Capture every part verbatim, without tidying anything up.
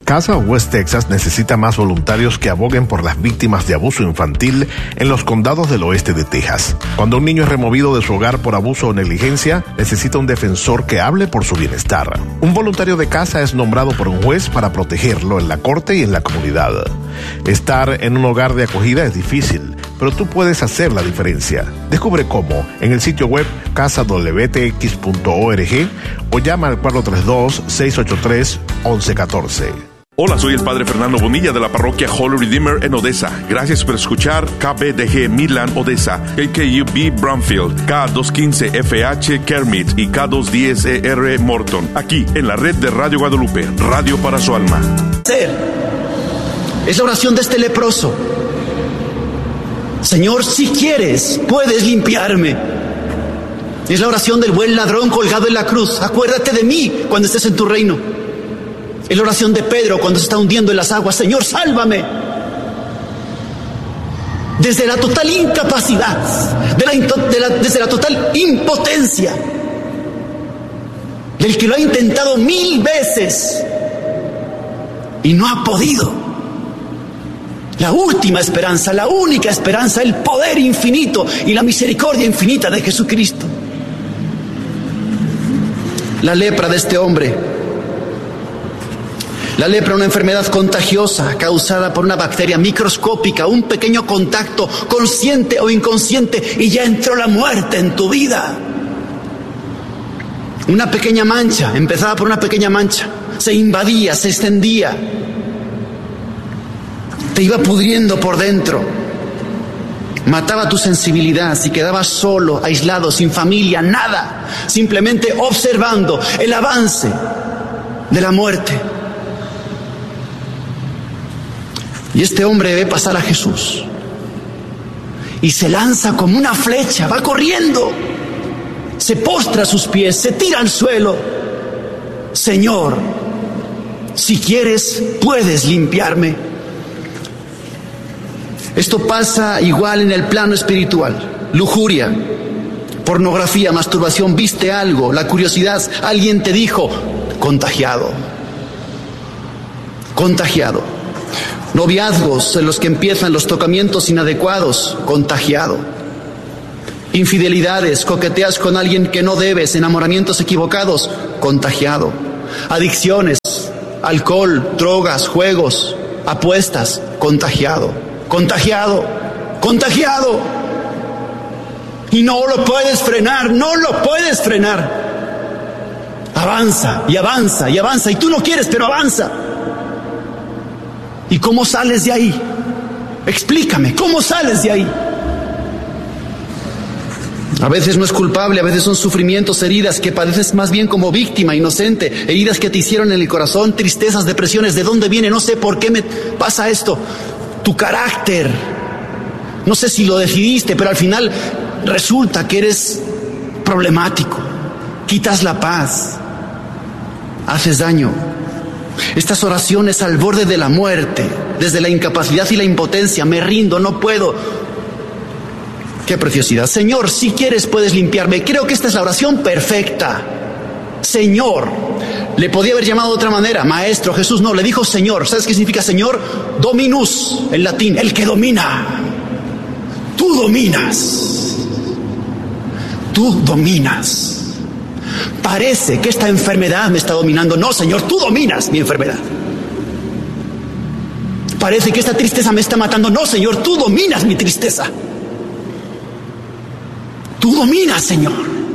Casa West Texas necesita más voluntarios que aboguen por las víctimas de abuso infantil en los condados del oeste de Texas. Cuando un niño es removido de su hogar por abuso o negligencia, necesita un defensor que hable por su bienestar. Un voluntario de casa es nombrado por un juez para protegerlo en la corte y en la comunidad. Estar en un hogar de acogida es difícil, pero tú puedes hacer la diferencia. Descubre cómo en el sitio web casa w t x punto org o llama al cuatro tres dos, seis ocho tres, once catorce. Hola, soy el Padre Fernando Bonilla de la parroquia Holy Redeemer en Odessa. Gracias por escuchar K B D G Midland Odessa, K K U B Bromfield, K doscientos quince F H Kermit y K doscientos diez E R Morton, aquí en la red de Radio Guadalupe, radio para su alma. Es la oración de este leproso. Señor, si quieres, puedes limpiarme. Es la oración del buen ladrón colgado en la cruz. Acuérdate de mí cuando estés en tu reino. Es la oración de Pedro cuando se está hundiendo en las aguas. Señor, sálvame. Desde la total incapacidad, de la, de la, desde la total impotencia del que lo ha intentado mil veces y no ha podido. La última esperanza, la única esperanza, el poder infinito y la misericordia infinita de Jesucristo. La lepra de este hombre. La lepra, una enfermedad contagiosa causada por una bacteria microscópica, un pequeño contacto, consciente o inconsciente, y ya entró la muerte en tu vida. Una pequeña mancha, empezaba por una pequeña mancha, se invadía, se extendía, te iba pudriendo por dentro, mataba tu sensibilidad, si quedabas solo, aislado, sin familia, nada, simplemente observando el avance de la muerte. Y este hombre ve pasar a Jesús y se lanza como una flecha, va corriendo, se postra a sus pies, se tira al suelo. Señor, si quieres, puedes limpiarme. Esto pasa igual en el plano espiritual. Lujuria, pornografía, masturbación, viste algo, la curiosidad, alguien te dijo, contagiado, contagiado. Noviazgos en los que empiezan los tocamientos inadecuados, contagiado. Infidelidades, coqueteas con alguien que no debes, enamoramientos equivocados, contagiado. Adicciones, alcohol, drogas, juegos, apuestas, contagiado, contagiado, contagiado. Y no lo puedes frenar, no lo puedes frenar. Avanza y avanza y avanza, y tú no quieres, pero avanza. ¿Y cómo sales de ahí? Explícame, ¿cómo sales de ahí? A veces no es culpable, a veces son sufrimientos, heridas que padeces más bien como víctima, inocente, heridas que te hicieron en el corazón, tristezas, depresiones. ¿De dónde viene? No sé por qué me pasa esto. Tu carácter, no sé si lo decidiste, pero al final resulta que eres problemático, quitas la paz, haces daño. Estas oraciones al borde de la muerte, desde la incapacidad y la impotencia, me rindo, no puedo. ¡Qué preciosidad! Señor, si quieres puedes limpiarme. Creo que esta es la oración perfecta. Señor. Le podía haber llamado de otra manera, maestro. Jesús no, le dijo Señor. ¿Sabes qué significa Señor? Dominus, en latín, el que domina. Tú dominas. Tú dominas. Parece que esta enfermedad me está dominando. No, Señor, tú dominas mi enfermedad. Parece que esta tristeza me está matando. No, Señor, tú dominas mi tristeza. Tú dominas, Señor.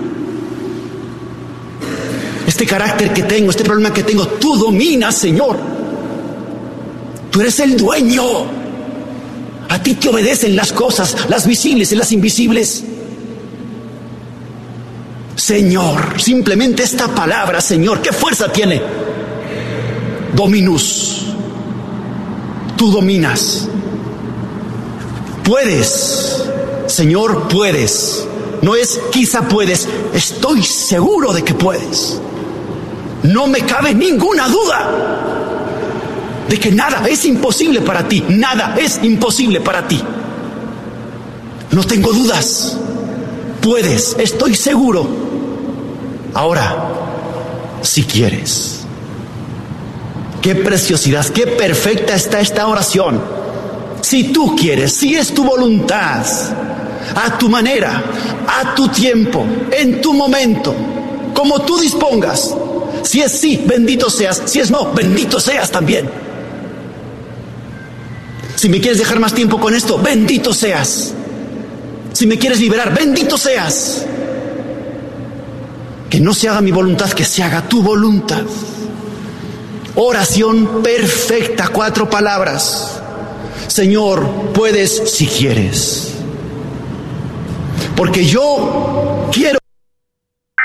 Este carácter que tengo, este problema que tengo, tú dominas, Señor. Tú eres el dueño. A ti te obedecen las cosas, las visibles y las invisibles. Señor, simplemente esta palabra, Señor, ¿qué fuerza tiene? Dominus. Tú dominas. Puedes, Señor, puedes. No es quizá puedes, estoy seguro de que puedes. No me cabe ninguna duda de que nada es imposible para ti. Nada es imposible para ti. No tengo dudas. Puedes, estoy seguro. Ahora, si quieres, Qué preciosidad, qué perfecta está esta oración. Si tú quieres, si es tu voluntad, a tu manera, a tu tiempo, en tu momento, como tú dispongas. Si es sí, bendito seas. Si es no, bendito seas también. Si me quieres dejar más tiempo con esto, bendito seas. Si me quieres liberar, bendito seas. Que no se haga mi voluntad, que se haga tu voluntad. Oración perfecta, cuatro palabras. Señor, puedes si quieres. Porque yo quiero